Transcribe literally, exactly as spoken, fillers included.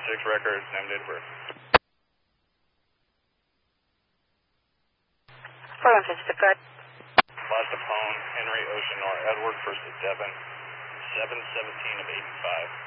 six records, name, date of birth. four one six six five. Last upon Henry Ocean or Edward versus Devon, seven seventeen of eighty-five.